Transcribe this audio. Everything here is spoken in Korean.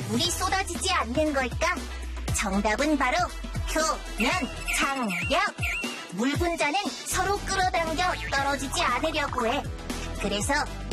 물이 쏟아지지 않는 걸까? 정답은 바로 표면 장력. 물 분자는 서로 끌어당겨 떨어지지 않으려고 해. 그래서